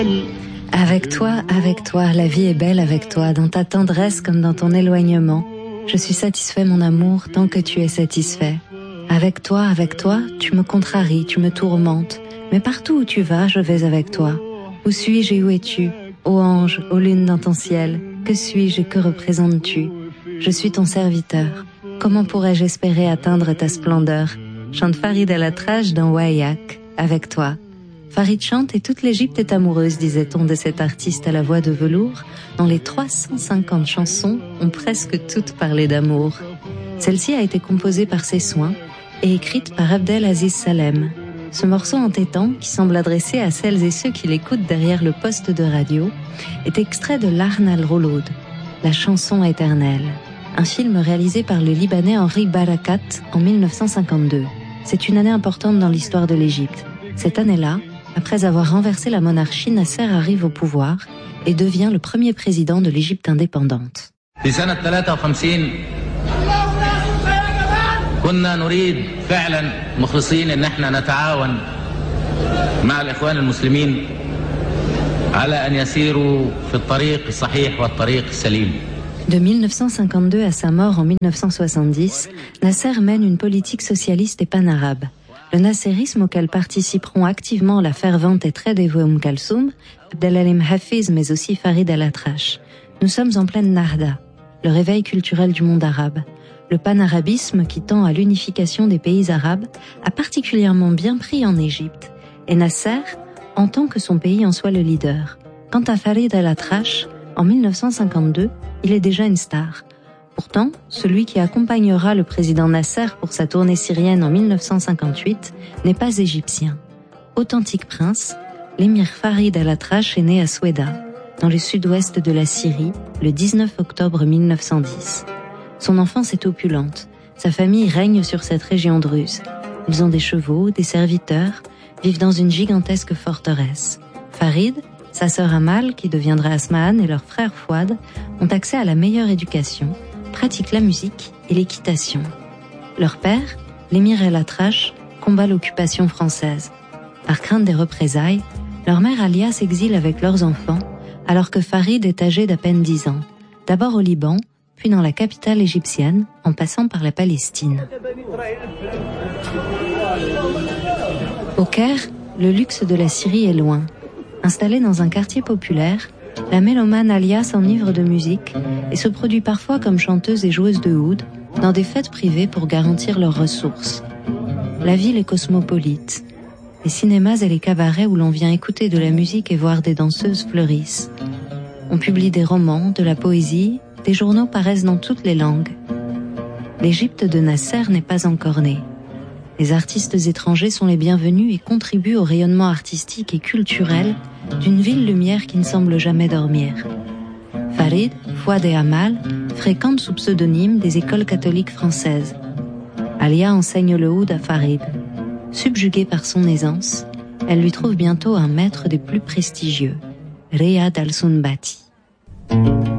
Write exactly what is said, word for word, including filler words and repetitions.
Avec toi, avec toi, la vie est belle avec toi, dans ta tendresse comme dans ton éloignement. Je suis satisfait, mon amour, tant que tu es satisfait. Avec toi, avec toi, tu me contraries, tu me tourmentes. Mais partout où tu vas, je vais avec toi. Où suis-je et où es-tu? Ô ange, ô lune dans ton ciel, que suis-je et que représentes-tu? Je suis ton serviteur. Comment pourrais-je espérer atteindre ta splendeur? Chante Farid El-Atrache dans Wayak, avec toi. Farid chante et toute l'Égypte est amoureuse, disait-on de cet artiste à la voix de velours, dont les trois cent cinquante chansons ont presque toutes parlé d'amour. Celle-ci a été composée par ses soins et écrite par Abdel Aziz Salem. Ce morceau entêtant, qui semble adressé à celles et ceux qui l'écoutent derrière le poste de radio, est extrait de L'Arn al-Rouloud, la chanson éternelle, un film réalisé par le Libanais Henri Barakat en mille neuf cent cinquante-deux. C'est une année importante dans l'histoire de l'Égypte. Cette année-là, après avoir renversé la monarchie, Nasser arrive au pouvoir et devient le premier président de l'Égypte indépendante. كنا نريد فعلا مخلصين ان احنا نتعاون مع الاخوان المسلمين على ان يسيروا في الطريق الصحيح والطريق السليم. De mille neuf cent cinquante-deux à sa mort en mille neuf cent soixante-dix, Nasser mène une politique socialiste et panarabe. Le nasserisme auquel participeront activement la fervente et très dévouée Umm Kalsoum, Abdel-Halim Hafiz mais aussi Farid El-Atrache. Nous sommes en pleine Nahda, le réveil culturel du monde arabe. Le panarabisme qui tend à l'unification des pays arabes a particulièrement bien pris en Égypte, et Nasser entend que son pays en soit le leader. Quant à Farid El-Atrache, en mille neuf cent cinquante-deux, il est déjà une star. Pourtant, celui qui accompagnera le président Nasser pour sa tournée syrienne en mille neuf cent cinquante-huit n'est pas égyptien. Authentique prince, l'émir Farid El-Atrache est né à Soueda, dans le sud-ouest de la Syrie, le dix-neuf octobre mille neuf cent dix. Son enfance est opulente. Sa famille règne sur cette région druze. Ils ont des chevaux, des serviteurs, vivent dans une gigantesque forteresse. Farid, sa sœur Amal, qui deviendra Asmaan, et leur frère Fouad ont accès à la meilleure éducation, pratiquent la musique et l'équitation. Leur père, l'émir El-Atrache, combat l'occupation française. Par crainte des représailles, leur mère Alia s'exile avec leurs enfants, alors que Farid est âgé d'à peine dix ans. D'abord au Liban, puis dans la capitale égyptienne, en passant par la Palestine. Au Caire, le luxe de la Syrie est loin. Installée dans un quartier populaire, la mélomane Alia s'enivre de musique et se produit parfois comme chanteuse et joueuse de oud dans des fêtes privées pour garantir leurs ressources. La ville est cosmopolite. Les cinémas et les cabarets où l'on vient écouter de la musique et voir des danseuses fleurissent. On publie des romans, de la poésie, des journaux paraissent dans toutes les langues. L'Égypte de Nasser n'est pas encore née. Les artistes étrangers sont les bienvenus et contribuent au rayonnement artistique et culturel d'une ville lumière qui ne semble jamais dormir. Farid, Fouad et Amal fréquentent sous pseudonyme des écoles catholiques françaises. Alia enseigne le oud à Farid. Subjuguée par son aisance, elle lui trouve bientôt un maître des plus prestigieux, Riyad Al-Sunbati.